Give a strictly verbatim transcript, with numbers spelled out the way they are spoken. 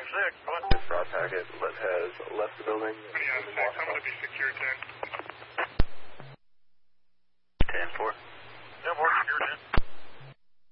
six. This broad packet has left the building. twenty on six, I'm going to be secure ten. ten four.